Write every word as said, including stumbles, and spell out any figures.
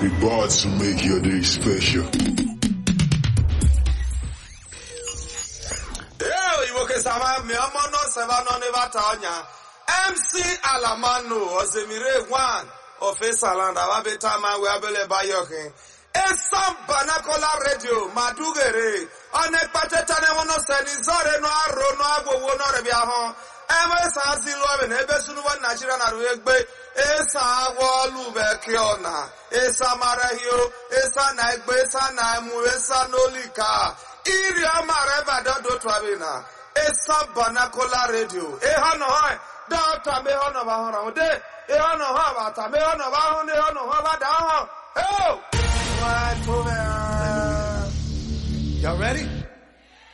We bought to make your day special. M C Alamano, Osemire one, Ofesalanda, Wabetama, Wabele Bayoke, Esam Banacola Radio, Madugere, Onepatane Wono Senizore, no Arro, no Abo, no Rebiahon, Emes Azilo, and Ebesunu, Nigerian Arwegbe, Esa Walube Kiona, Esa Marahio, Esa Naigbe, Esa Naimu, Esa Nolika, Iria Mareva Dodo Travina, Esa Banacola Radio, Ehano. Doctor, me on of our day. Eon of Havata, me on of our day on of Havata. Oh, what? Y'all ready?